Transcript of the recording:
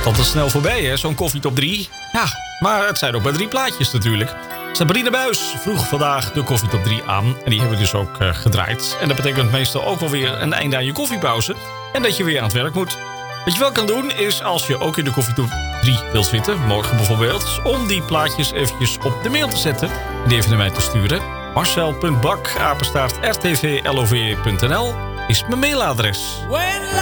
gaat altijd snel voorbij, hè, zo'n koffietop 3. Ja, maar het zijn ook maar 3 plaatjes natuurlijk. Sabrina Buis vroeg vandaag de koffietop 3 aan. En die hebben we dus ook gedraaid. En dat betekent meestal ook wel weer een einde aan je koffiepauze. En dat je weer aan het werk moet. Wat je wel kan doen is, als je ook in de koffietop 3 wilt zitten, morgen bijvoorbeeld, om die plaatjes eventjes op de mail te zetten en die even naar mij te sturen. Marcel.bak@rtvlov.nl is mijn mailadres.